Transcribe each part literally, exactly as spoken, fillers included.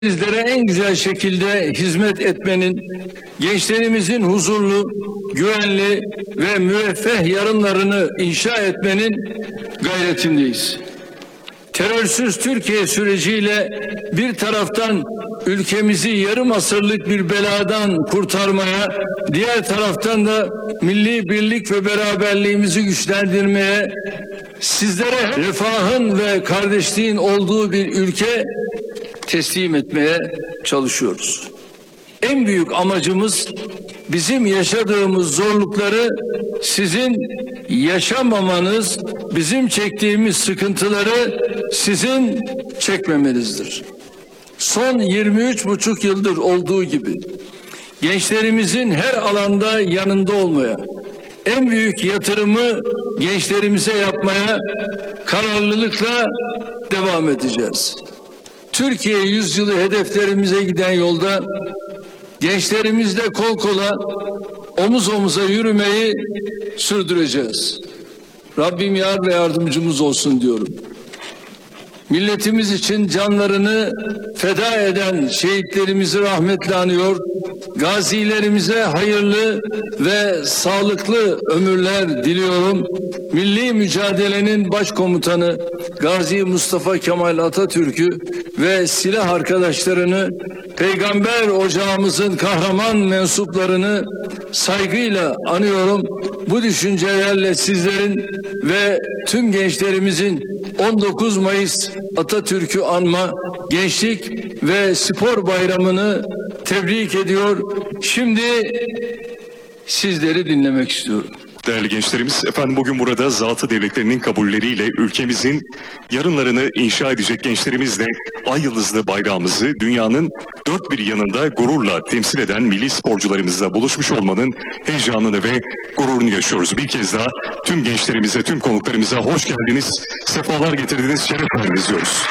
Bizlere en güzel şekilde hizmet etmenin, gençlerimizin huzurlu, güvenli ve müreffeh yarınlarını inşa etmenin gayretindeyiz. Terörsüz Türkiye süreciyle bir taraftan ülkemizi yarım asırlık bir beladan kurtarmaya, diğer taraftan da milli birlik ve beraberliğimizi güçlendirmeye, sizlere refahın ve kardeşliğin olduğu bir ülke teslim etmeye çalışıyoruz. En büyük amacımız bizim yaşadığımız zorlukları sizin yaşamamanız, bizim çektiğimiz sıkıntıları sizin çekmemenizdir. Son yirmi üç buçuk yıldır olduğu gibi gençlerimizin her alanda yanında olmaya, en büyük yatırımı gençlerimize yapmaya kararlılıkla devam edeceğiz. Türkiye yüzyılı hedeflerimize giden yolda gençlerimizle kol kola, omuz omuza yürümeyi sürdüreceğiz. Rabbim yar ve yardımcımız olsun diyorum. Milletimiz için canlarını feda eden şehitlerimizi rahmetle anıyor, gazilerimize hayırlı ve sağlıklı ömürler diliyorum. Milli mücadelenin başkomutanı Gazi Mustafa Kemal Atatürk'ü ve silah arkadaşlarını, Peygamber ocağımızın kahraman mensuplarını saygıyla anıyorum. Bu düşüncelerle sizlerin ve tüm gençlerimizin on dokuz Mayıs Atatürk'ü anma, gençlik ve spor bayramını tebrik ediyor. Şimdi sizleri dinlemek istiyorum. Değerli gençlerimiz, efendim bugün burada zatı devletlerinin kabulleriyle ülkemizin yarınlarını inşa edecek gençlerimizle ay yıldızlı bayrağımızı dünyanın dört bir yanında gururla temsil eden milli sporcularımızla buluşmuş olmanın heyecanını ve gururunu yaşıyoruz. Bir kez daha tüm gençlerimize, tüm konuklarımıza hoş geldiniz, sefalar getirdiniz, şeref verdiniz diyoruz.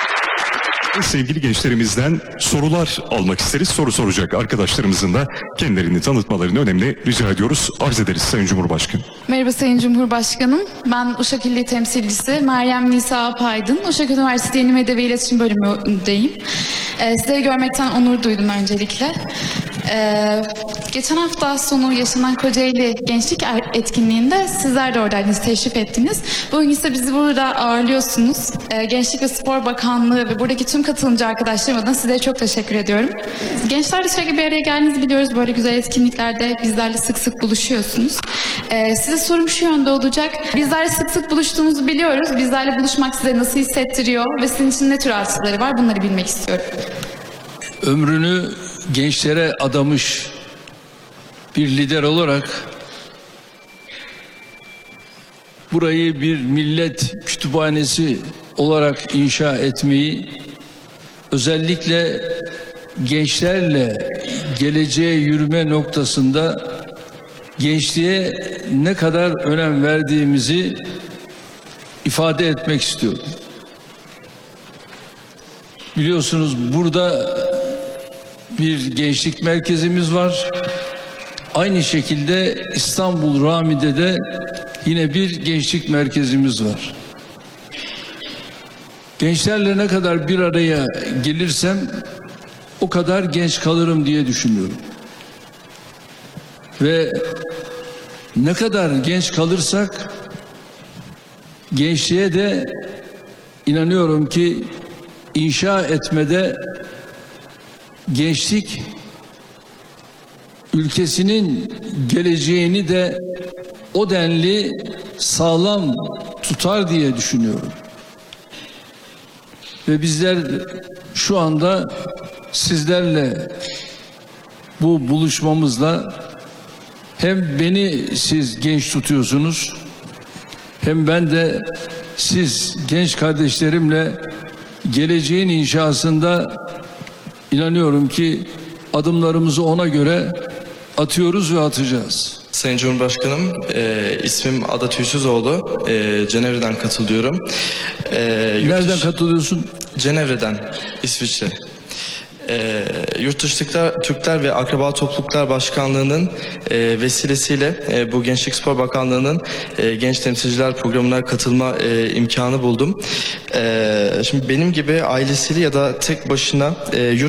Sevgili gençlerimizden sorular almak isteriz. Soru soracak arkadaşlarımızın da kendilerini tanıtmalarını önemli rica ediyoruz. Arz ederiz Sayın Cumhurbaşkanı. Merhaba Sayın Cumhurbaşkanım. Ben Uşak İlli Temsilcisi Meryem Nisa Apaydın. Uşak Üniversitesi Yeni Medya ve İletişim Bölümündeyim. Ee, sizleri görmekten onur duydum öncelikle. Ee, geçen hafta sonu yaşanan Kocaeli Gençlik Etkinliği'nde sizler de oradaydınız, teşrif ettiniz. Bugün ise bizi burada ağırlıyorsunuz. Ee, Gençlik ve Spor Bakanlığı ve buradaki tüm katılımcı arkadaşlarım adına sizlere çok teşekkür ediyorum. Gençlerle sürekli bir araya geldiğinizi biliyoruz. Böyle güzel etkinliklerde bizlerle sık sık buluşuyorsunuz. Ee, size sorum şu yönde olacak. Bizlerle sık sık buluştuğunuzu biliyoruz. Bizlerle buluşmak size nasıl hissettiriyor ve sizin için ne tür artıları var? Bunları bilmek istiyorum. Ömrünü gençlere adamış bir lider olarak burayı bir millet kütüphanesi olarak inşa etmeyi, özellikle gençlerle geleceğe yürüme noktasında gençliğe ne kadar önem verdiğimizi ifade etmek istiyorum. Biliyorsunuz burada bir gençlik merkezimiz var. Aynı şekilde İstanbul Rami'de de yine bir gençlik merkezimiz var. Gençlerle ne kadar bir araya gelirsem o kadar genç kalırım diye düşünüyorum. Ve ne kadar genç kalırsak gençliğe de inanıyorum ki inşa etmede gençlik ülkesinin geleceğini de o denli sağlam tutar diye düşünüyorum. Ve bizler şu anda sizlerle bu buluşmamızla hem beni siz genç tutuyorsunuz, hem ben de siz genç kardeşlerimle geleceğin inşasında inanıyorum ki adımlarımızı ona göre atıyoruz ve atacağız. Sayın Cumhurbaşkanım, e, ismim Ada Tüysüzoğlu, e, Cenevre'den katılıyorum. E, Nereden dışı, katılıyorsun? Cenevre'den, İsviçre. e, Yurt Dışı'nda Türkler ve Akraba Topluluklar Başkanlığı'nın e, vesilesiyle e, bu Gençlik Spor Bakanlığı'nın e, Genç Temsilciler Programı'na katılma e, imkanı buldum. E, şimdi benim gibi ailesiyle ya da tek başına e, yurt